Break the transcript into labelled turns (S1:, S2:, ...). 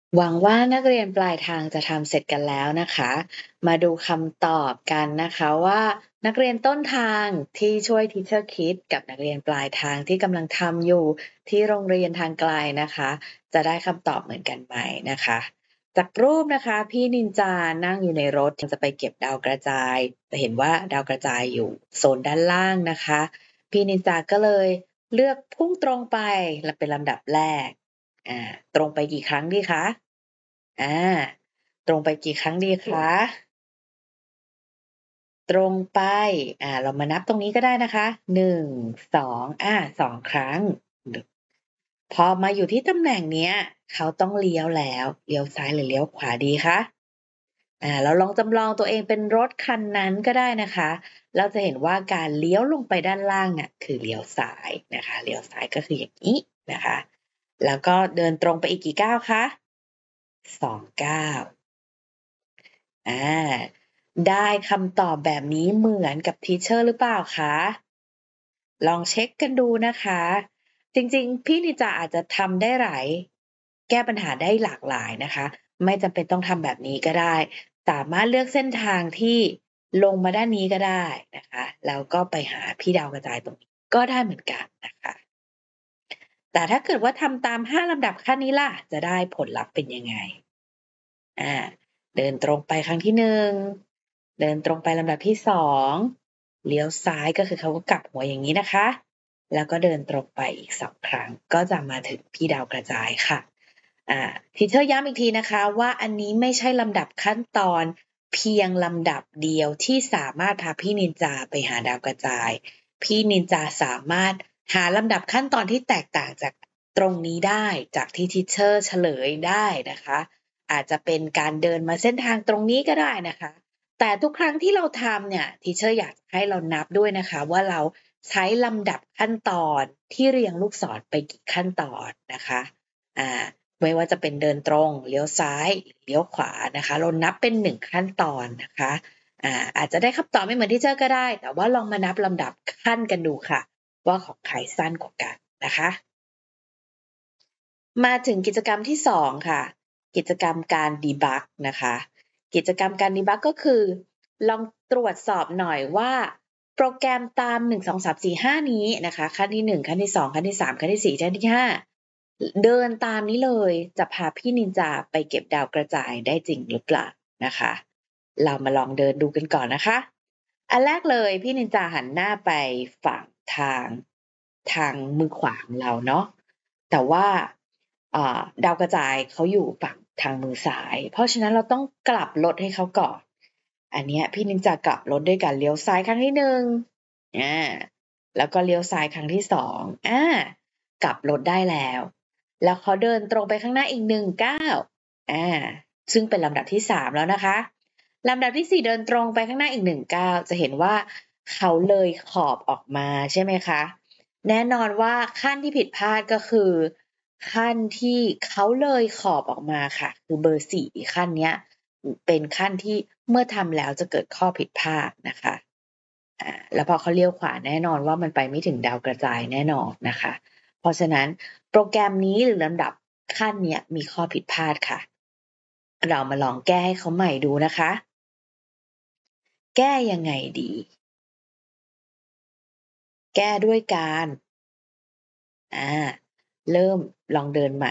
S1: หวังว่านักเรียนปลายทางจะทำเสร็จกันแล้วนะคะ มาดูคำตอบกันนะคะว่านักเรียนต้นทางที่ช่วย Teacher Kid กับนักเรียนปลายทางที่กำลังทำอยู่ที่โรงเรียนทางไกลนะคะ จะได้คำตอบเหมือนกันไหมนะคะ จากรูปนะคะพี่นินจานั่งอยู่ในรถจะไปเก็บดาวกระจายจะเห็นว่าดาวกระจายอยู่โซนด้านล่างนะคะพี่นินจาก็เลยเลือกพุ่งตรงไปและเป็นลำดับแรก ตรงไปกี่ครั้งดีคะอาตรงไปกี่ครั้งดีคะตรงไปเรามานับตรงนี้ก็ได้นะคะ1 22ครั้งดพอมาอยู่ที่ตำแหน่งเนี้ยเขาต้องเลี้ยวแล้วเลี้ยวซ้ายหรือเลี้ยวขวาดีคะเราลองจำลองตัวเองเป็นรถคันนั้นก็ได้นะคะเราจะเห็นว่าการเลี้ยวลงไปด้านล่างน่ะคือเลี้ยวซ้ายนะคะเลี้ยวซ้ายก็คืออย่างงี้นะคะแล้วก็เดินตรงไปอีกกี่ก้าวคะ2ก้าว อาได้คำตอบแบบนี้เหมือนกับทีเชอร์หรือเปล่าคะลองเช็คกันดูนะคะจริงๆพี่นิจาอาจจะทำได้หลายแก้ปัญหาได้หลากหลายนะคะไม่จำเป็นต้องทำแบบนี้ก็ได้สามารถเลือกเส้นทางที่ลงมาด้านนี้ก็ได้นะคะแล้วก็ไปหาพี่ดาวกระจายตรงนี้ก็ได้เหมือนกันนะคะแต่ถ้าเกิดว่าทำตาม5ลำดับขั้นนี้ล่ะจะได้ผลลัพธ์เป็นยังไง อาเดินตรงไปครั้งที่1เดินตรงไปลำดับที่2เลี้ยวซ้ายก็คือเขาก็กลับหัวอย่างงี้นะคะแล้วก็เดินตรงไปอีก2ครั้งก็จะมาถึงพี่ดาวกระจายค่ะTeacher ย้ำอีกทีนะคะว่าอันนี้ไม่ใช่ลำดับขั้นตอนเพียงลำดับเดียวที่สามารถพาพี่นินจาไปหาดาวกระจายพี่นินจาสามารถหาลำดับขั้นตอนที่แตกต่างจากตรงนี้ได้จากที่ Teacher เฉลยได้นะคะ อาจจะเป็นการเดินมาเส้นทางตรงนี้ก็ได้นะคะแต่ทุกครั้งที่เราทำเนี่ย Teacher อยากให้เรานับด้วยนะคะว่าเราใช้ลำดับขั้นตอนที่เรียงลูกศรไปกี่ขั้นตอนนะคะอ่าไม่ว่าจะเป็นเดินตรงเลี้ยวซ้ายเลี้ยวขวานะคะเรานับเป็น1ขั้นตอนนะคะอาจจะได้คำตอบไม่เหมือน Teacher ก็ได้แต่ว่าลองมานับลำดับขั้นกันดูค่ะว่าของใครสั้นกว่ากันนะคะ มาถึงกิจกรรมที่2ค่ะกิจกรรมการ debug นะคะกิจกรรมการ debug ก็คือลองตรวจสอบหน่อยว่าโปรแกรมตาม1 2 3 4 5นี้นะคะขั้นที่1ขั้นที่2ขั้นที่3ขั้นที่4ขั้นที่5เดินตามนี้เลยจะพาพี่นินจาไปเก็บดาวกระจายได้จริงหรือเปล่านะคะเรามาลองเดินดูกันก่อนนะคะอันแรกเลยพี่นินจาหันหน้าไปฝั่งทางมือขวาของเราเนาะแต่ว่า ดาวกระจายเขาอยู่ฝั่งทางมือซ้าย เพราะฉะนั้นเราต้องกลับรถให้เขาก่อน อันเนี้ยพี่นินจากลับรถด้วยการเลี้ยวซ้ายครั้งที่1อาแล้วก็เลี้ยวซ้ายครั้งที่2กลับรถได้แล้ว แล้วเขาเดินตรงไปข้างหน้าอีก1ก้าวอาซึ่งเป็นลำดับที่3แล้วนะคะลำดับที่4เดินตรงไปข้างหน้าอีก1ก้าวจะเห็นว่าเขาเลยขอบออกมาใช่ไหมคะ แน่นอนว่าขั้นที่ผิดพลาดก็คือขั้นที่เขาเลยขอบออกมาค่ะคือเบอร์4ขั้นเนี้ยเป็นขั้นที่เมื่อทำแล้วจะเกิดข้อผิดพลาดนะคะแล้วพอเขาเลี้ยวขวาแน่นอนว่ามันไปไม่ถึงดาวกระจายแน่นอนนะคะเพราะฉะนั้นโปรแกรมนี้หรือลำดับขั้นเนี้ยมีข้อผิดพลาดค่ะเรามาลองแก้ให้เขาใหม่ดูนะคะแก้ยังไงดีแก้ด้วยการอาเริ่มลองเดินใหม่